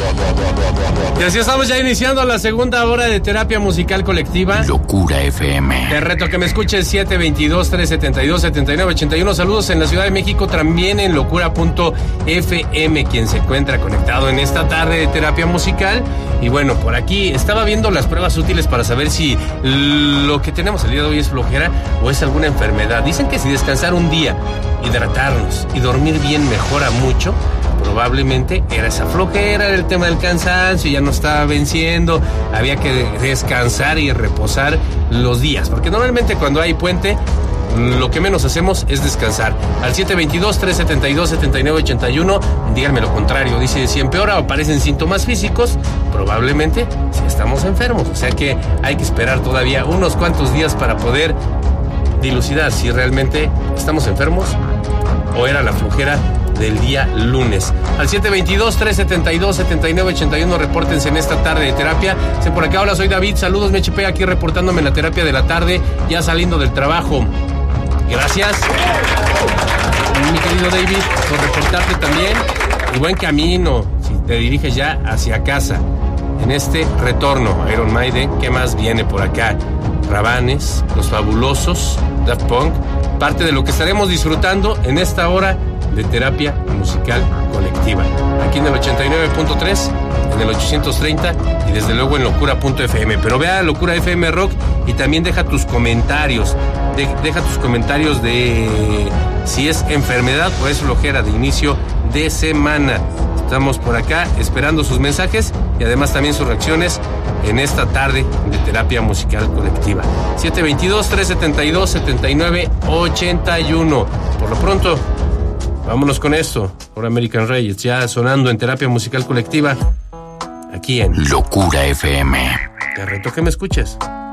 Y así estamos ya iniciando la segunda hora de terapia musical colectiva. Locura FM. Te reto que me escuches 722-372-7981. Saludos en la Ciudad de México, también en locura.fm, quien se encuentra conectado en esta tarde de terapia musical. Y bueno, por aquí estaba viendo las pruebas útiles para saber si lo que tenemos el día de hoy es flojera o es alguna enfermedad. Dicen que si descansar un día, hidratarnos y dormir bien mejora mucho, probablemente era esa flojera, era el tema del cansancio, ya no estaba venciendo, había que descansar y reposar los días, porque normalmente cuando hay puente, lo que menos hacemos es descansar. Al 722-372-7981, díganme lo contrario. Dice, si empeora o aparecen síntomas físicos, probablemente si estamos enfermos. O sea que hay que esperar todavía unos cuantos días para poder dilucidar si realmente estamos enfermos o era la flojera del día lunes. Al 722-372-7981, repórtense en esta tarde de terapia. Se por acá, hola, soy David, saludos, me HP, aquí reportándome en la terapia de la tarde, ya saliendo del trabajo. Gracias, mi querido David, por reportarte también. Y buen camino, si te diriges ya hacia casa, en este retorno a Iron Maiden. ¿Qué más viene por acá? Rabanes, Los Fabulosos, Daft Punk, parte de lo que estaremos disfrutando en esta hora de terapia musical colectiva, aquí en el 89.3, en el 830 y desde luego en locura.fm. Pero ve a Locura FM Rock y también deja tus comentarios, deja tus comentarios de si es enfermedad o es flojera de inicio de semana. Estamos por acá esperando sus mensajes y además también sus reacciones en esta tarde de terapia musical colectiva. 722-372-7981. Por lo pronto, vámonos con esto, por American Reyes, ya sonando en terapia musical colectiva, aquí en Locura FM. Te reto que me escuches.